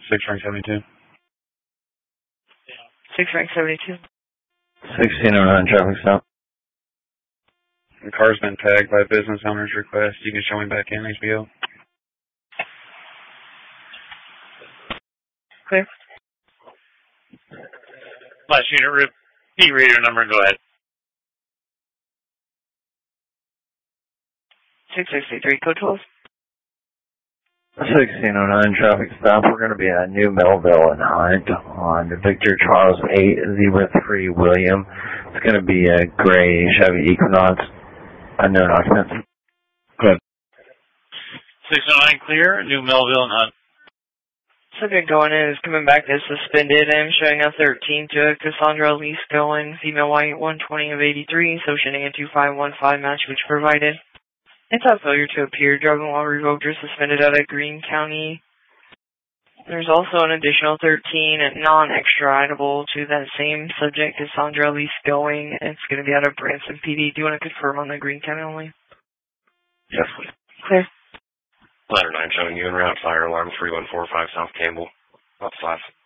6 rank 72. 6 rank 72. 1609 traffic stop. The car's been tagged by business owner's request. You can show me back in, HBO. Clear. Last unit, repeat reader number, go ahead. 663, code 12. 1609 traffic stop. We're going to be at New Melville and Hunt on Victor Charles 803 William. It's going to be a gray Chevy Equinox, unknown occupant. Good. 609 clear, New Melville and Hunt. Subject going in is coming back as suspended. I'm showing a 13 to Cassandra Lease going, female white, 120 of 83, so Shenanigans 2515 match which provided. Anti failure to appear, driving while revoked or suspended out of Greene County. There's also an additional 13 non-extraditable to that same subject, Cassandra Lease going. It's going to be out of Branson PD. Do you want to confirm on the Greene County only? Yes, please. Clear. Ladder 9 showing you en route, fire alarm 3145 South Campbell, up 5.